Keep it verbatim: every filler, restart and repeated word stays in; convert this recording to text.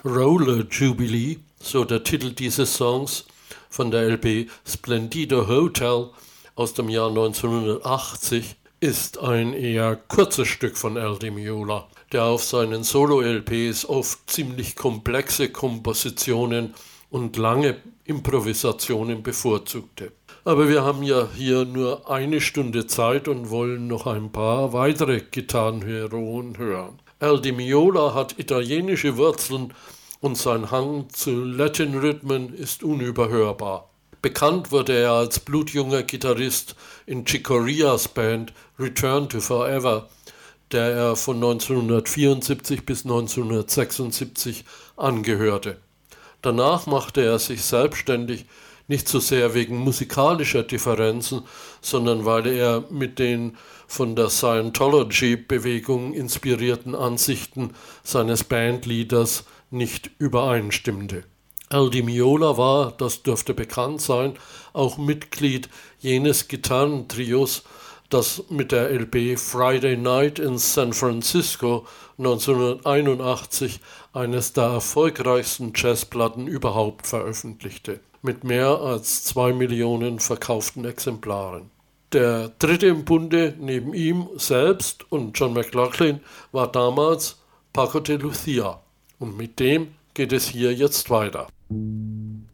Roller Jubilee, so der Titel dieses Songs von der L P Splendido Hotel aus dem Jahr neunzehnhundertachtzig, ist ein eher kurzes Stück von Al Di Meola, der auf seinen Solo-L Ps oft ziemlich komplexe Kompositionen und lange Improvisationen bevorzugte. Aber wir haben ja hier nur eine Stunde Zeit und wollen noch ein paar weitere Gitarrenheroen hören. Al Di Meola hat italienische Wurzeln und sein Hang zu Latin-Rhythmen ist unüberhörbar. Bekannt wurde er als blutjunger Gitarrist in Chick Coreas Band Return to Forever, der er von neunzehnhundertvierundsiebzig bis neunzehnhundertsechsundsiebzig angehörte. Danach machte er sich selbstständig, nicht so sehr wegen musikalischer Differenzen, sondern weil er mit den von der Scientology-Bewegung inspirierten Ansichten seines Bandleaders nicht übereinstimmte. Al Di Meola war, das dürfte bekannt sein, auch Mitglied jenes Gitarrentrios, das mit der L P Friday Night in San Francisco neunzehnhunderteinundachtzig eines der erfolgreichsten Jazzplatten überhaupt veröffentlichte, mit mehr als zwei Millionen verkauften Exemplaren. Der dritte im Bunde neben ihm selbst und John McLaughlin war damals Paco de Lucia und mit dem geht es hier jetzt weiter.